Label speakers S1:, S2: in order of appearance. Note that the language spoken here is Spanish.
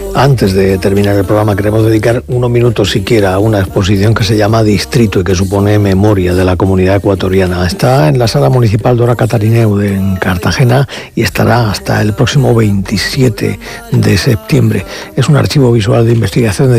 S1: Antes de terminar el programa, queremos dedicar unos minutos siquiera a una exposición que se llama Distrito y que supone memoria de la comunidad ecuatoriana. Está en la Sala Municipal Dora Catarineu en Cartagena y estará hasta el próximo 27 de septiembre. Es un archivo visual de investigación